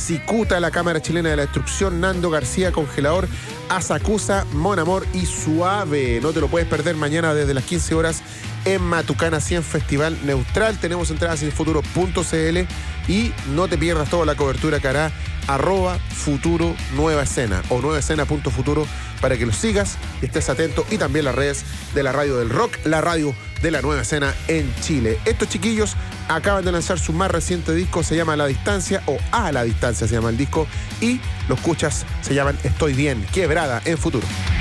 Cicuta, La Cámara Chilena de la Destrucción, Nando García, Congelador, Asakusa, Mon Amor y Suave. No te lo puedes perder mañana desde las 15 horas en Matucana 100 Festival Neutral. Tenemos entradas en futuro.cl y no te pierdas toda la cobertura que hará @Futuro Nueva Escena o nuevaescena.futuro para que los sigas y estés atento, y también las redes de la Radio del Rock, la radio de la Nueva Escena en Chile. Estos chiquillos acaban de lanzar su más reciente disco, se llama La Distancia, o A la Distancia se llama el disco, y los escuchas, se llaman Estoy Bien, Quebrada en Futuro.